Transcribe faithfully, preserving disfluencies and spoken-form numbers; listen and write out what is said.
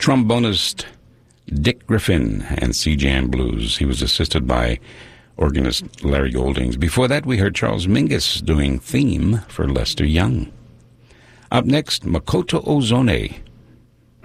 trombonist Dick Griffin and C-Jam Blues. He was assisted by organist Larry Goldings. Before that, we heard Charles Mingus doing theme for Lester Young. Up next, Makoto Ozone